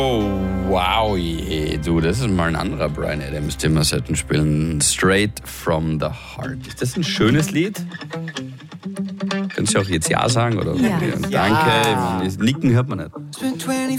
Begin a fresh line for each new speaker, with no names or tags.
Oh, wow, je. Du, das ist mal ein anderer Bryan Adams, den wir sollten spielen. Straight from the Heart. Ist das ein schönes Lied? Könntest du auch jetzt Ja sagen? Oder?
Ja.
Danke. Ich meine, Nicken hört man nicht.